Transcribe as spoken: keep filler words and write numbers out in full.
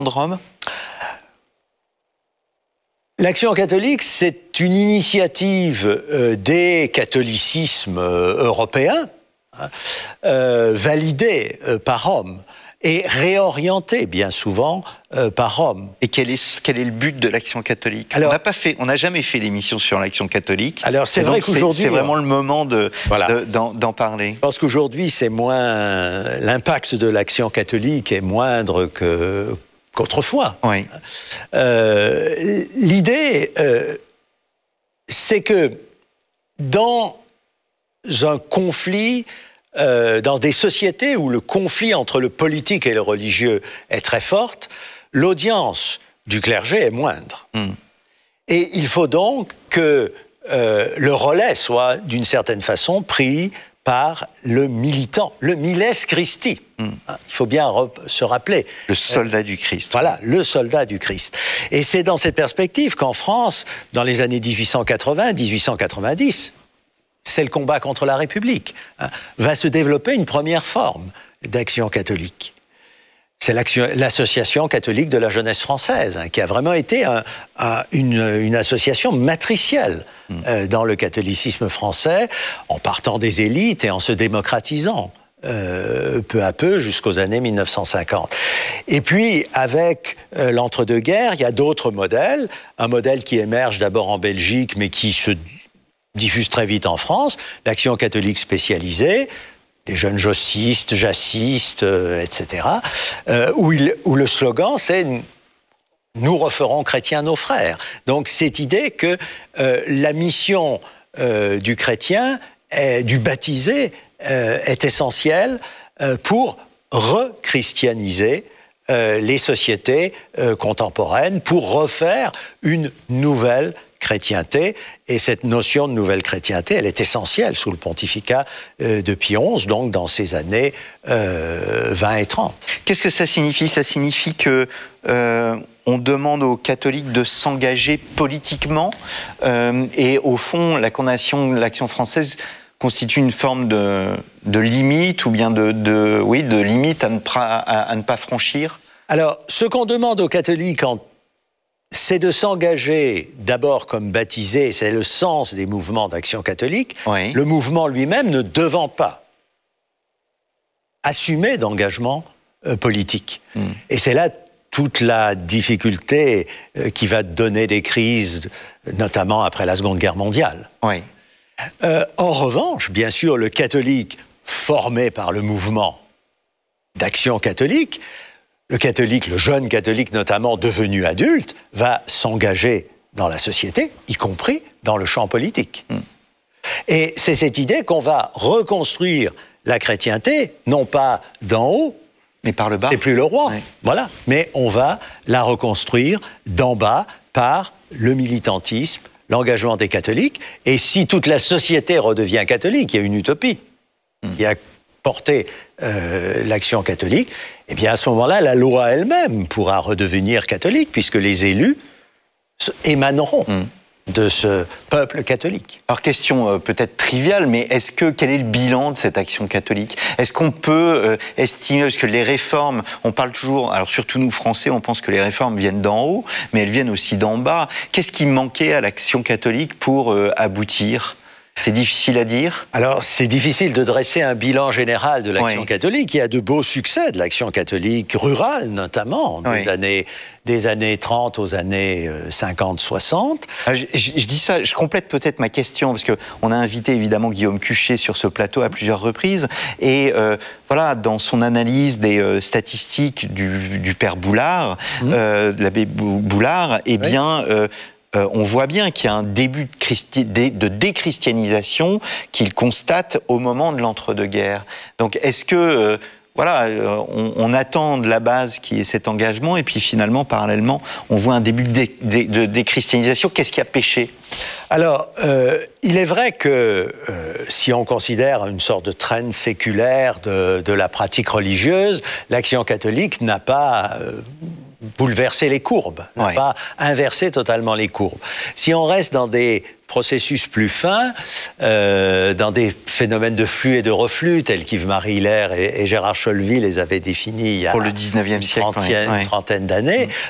de Rome ? L'Action catholique, c'est une initiative euh, des catholicismes euh, européens, hein, euh, validée euh, par Rome et réorientée bien souvent euh, par Rome. Et quel est, quel est le but de l'Action catholique ? Alors, on n'a pas fait, on n'a jamais fait d'émission sur l'Action catholique. Alors c'est vrai qu'aujourd'hui, c'est vraiment le moment de, voilà. de, d'en, d'en parler. Je pense qu'aujourd'hui, c'est moins l'impact de l'Action catholique est moindre que qu'autrefois. Oui. Euh, l'idée, euh, c'est que dans un conflit, euh, dans des sociétés où le conflit entre le politique et le religieux est très forte, l'audience du clergé est moindre. Mm. Et il faut donc que euh, le relais soit, d'une certaine façon, pris par le militant, le miles Christi. Mm. Il faut bien re- se rappeler. Le soldat euh, du Christ. Voilà, le soldat du Christ. Et c'est dans cette perspective qu'en France, dans les années dix-huit cent quatre-vingts, dix-huit cent quatre-vingt-dix, c'est le combat contre la République, hein, va se développer une première forme d'action catholique. C'est l'Association catholique de la jeunesse française, hein, qui a vraiment été un, un, une, une association matricielle mmh. euh, dans le catholicisme français, en partant des élites et en se démocratisant euh, peu à peu jusqu'aux années mille neuf cent cinquante. Et puis, avec euh, l'entre-deux-guerres, il y a d'autres modèles. Un modèle qui émerge d'abord en Belgique, mais qui se diffuse très vite en France, l'Action catholique spécialisée, les jeunes jossistes, jassistes, euh, et cetera, euh, où, il, où le slogan, c'est « Nous referons chrétiens nos frères ». Donc, cette idée que euh, la mission euh, du chrétien, est, du baptisé, euh, est essentielle euh, pour rechristianiser euh, les sociétés euh, contemporaines, pour refaire une nouvelle chrétienté, et cette notion de nouvelle chrétienté, elle est essentielle sous le pontificat euh, de Pie onze, donc dans ces années euh, vingt et trente. Qu'est-ce que ça signifie ? Ça signifie que euh, on demande aux catholiques de s'engager politiquement, euh, et au fond, la condamnation de l'Action française constitue une forme de, de limite, ou bien de, de, oui, de limite à ne, à, à ne pas franchir ? Alors, ce qu'on demande aux catholiques en c'est de s'engager d'abord comme baptisé, c'est le sens des mouvements d'action catholique, oui. Le mouvement lui-même ne devant pas assumer d'engagement euh, politique. Mm. Et c'est là toute la difficulté euh, qui va donner des crises, notamment après la Seconde Guerre mondiale. Oui. Euh, en revanche, bien sûr, le catholique formé par le mouvement d'action catholique, le catholique, le jeune catholique notamment devenu adulte, va s'engager dans la société, y compris dans le champ politique. Mm. Et c'est cette idée qu'on va reconstruire la chrétienté, non pas d'en haut, mais par le bas. C'est plus le roi, oui. Voilà. Mais on va la reconstruire d'en bas par le militantisme, l'engagement des catholiques. Et si toute la société redevient catholique, il y a une utopie mm. qui a porté euh, l'action catholique, eh bien à ce moment-là, la loi elle-même pourra redevenir catholique, puisque les élus émaneront mm. de ce peuple catholique. Alors question euh, peut-être triviale, mais est-ce que quel est le bilan de cette action catholique ? Est-ce qu'on peut euh, estimer, parce que les réformes, on parle toujours, alors surtout nous Français, on pense que les réformes viennent d'en haut, mais elles viennent aussi d'en bas. Qu'est-ce qui manquait à l'action catholique pour euh, aboutir ? C'est difficile à dire. Alors, c'est difficile de dresser un bilan général de l'action oui. catholique. Il y a de beaux succès de l'action catholique rurale, notamment, oui. des, années, des années trente aux années cinquante soixante. Ah, je, je, je dis ça, je complète peut-être ma question, parce qu'on a invité évidemment Guillaume Cuchet sur ce plateau à plusieurs reprises, et euh, voilà, dans son analyse des euh, statistiques du, du père Boulard, mmh. euh, de l'abbé Boulard, eh bien... Oui. Euh, Euh, on voit bien qu'il y a un début de, christi- de déchristianisation qu'il constate au moment de l'entre-deux-guerres. Donc, est-ce que, euh, voilà, euh, on, on attend de la base qu'il y ait cet engagement, et puis finalement, parallèlement, on voit un début de, dé- de, de déchristianisation. Qu'est-ce qui a péché ? Alors, euh, il est vrai que euh, si on considère une sorte de traîne séculaire de, de la pratique religieuse, l'action catholique n'a pas... Euh, bouleverser les courbes, n'a ouais. pas inverser totalement les courbes. Si on reste dans des processus plus fin, euh, dans des phénomènes de flux et de reflux, tels qu'Yves-Marie Hilaire et, et Gérard Cholvy les avaient définis il y a pour le dix-neuvième une, siècle, trentaine, ouais. une trentaine d'années.